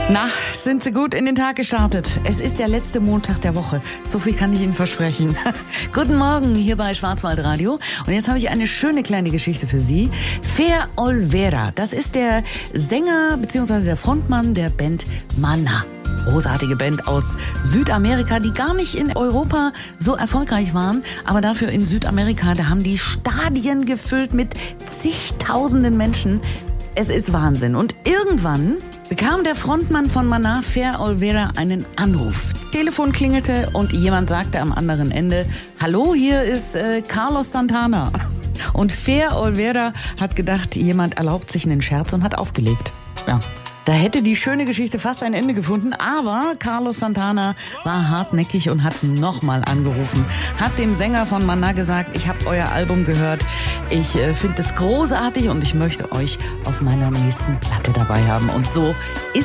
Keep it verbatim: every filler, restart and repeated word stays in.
Na, sind Sie gut in den Tag gestartet? Es ist der letzte Montag der Woche. So viel kann ich Ihnen versprechen. Guten Morgen hier bei Schwarzwaldradio. Und jetzt habe ich eine schöne kleine Geschichte für Sie. Fer Olvera, das ist der Sänger bzw. der Frontmann der Band Maná. Großartige Band aus Südamerika, die gar nicht in Europa so erfolgreich waren, aber dafür in Südamerika, da haben die Stadien gefüllt mit zigtausenden Menschen. Es ist Wahnsinn. Und irgendwann bekam der Frontmann von Maná, Fer Olvera, einen Anruf. Telefon klingelte und jemand sagte am anderen Ende: Hallo, hier ist äh, Carlos Santana. Und Fer Olvera hat gedacht, jemand erlaubt sich einen Scherz und hat aufgelegt. Ja. Da hätte die schöne Geschichte fast ein Ende gefunden, aber Carlos Santana war hartnäckig und hat nochmal angerufen. Hat dem Sänger von Maná gesagt: Ich habe euer Album gehört, ich äh, finde es großartig und ich möchte euch auf meiner nächsten Platte dabei haben. Und so ist